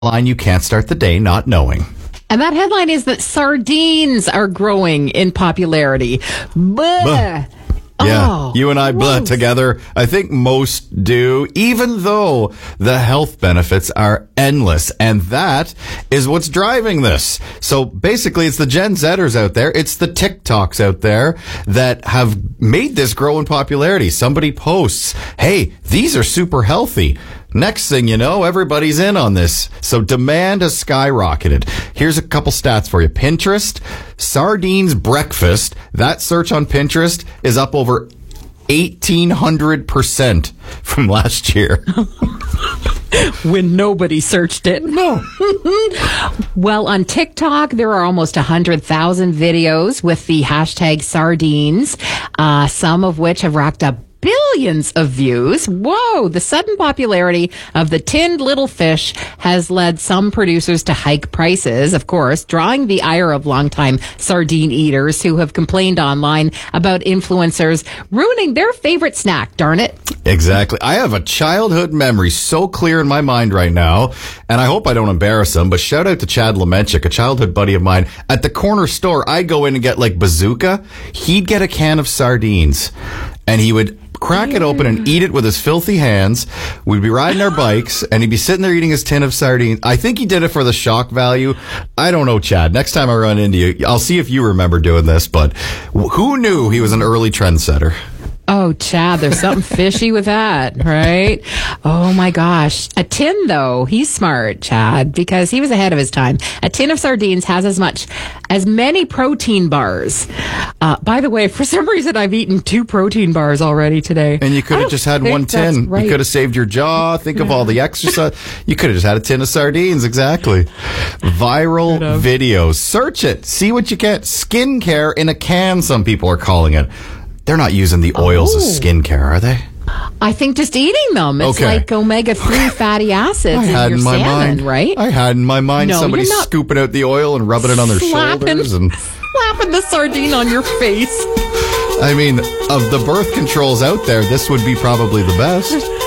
line you can't start the day not knowing. And that headline is that sardines are growing in popularity. Bleh. Yeah, Oh, you and I gross. together. I think most do, even though the health benefits are endless. And that is what's driving this. So basically, it's the Gen Zers out there. It's the TikToks out there that have made this grow in popularity. Somebody posts, hey, these are super healthy. Next thing you know, everybody's in on this. So demand has skyrocketed. Here's a couple stats for you. Pinterest, sardines breakfast. That search on Pinterest is up over 1,800% from last year. When nobody searched it. No. Well, on TikTok, there are almost 100,000 videos with the hashtag sardines, some of which have racked up billions of views. Whoa! The sudden popularity of the tinned little fish has led some producers to hike prices, of course, drawing the ire of longtime sardine eaters who have complained online about influencers ruining their favorite snack, darn it. Exactly. I have a childhood memory so clear in my mind right now, and I hope I don't embarrass him, but shout out to Chad Lemenchik, a childhood buddy of mine. At the corner store, I'd go in and get like bazooka. He'd get a can of sardines, and he would crack it open and eat it with his filthy hands. We'd be riding our bikes, and he'd be sitting there eating his tin of sardines. I think he did it for the shock value. I don't know, Chad. Next time I run into you, I'll see if you remember doing this, but who knew he was an early trendsetter? Oh, Chad, there's something fishy with that, right? Oh, my gosh. A tin, though, he's smart, Chad, because he was ahead of his time. A tin of sardines has as many protein bars. By the way, for some reason, I've eaten 2 protein bars already today. And you could have just had one tin. Right. You could have saved your jaw. Think of all the exercise. You could have just had a tin of sardines. Exactly. Viral videos. Search it. See what you get. Skincare in a can, some people are calling it. They're not using the oils as skincare, are they? I think just eating them. It's like omega-3 fatty acids in your salmon, right? I had in my mind somebody scooping out the oil and rubbing it on their shoulders and slapping the sardine on your face. I mean, of the birth controls out there, this would be probably the best.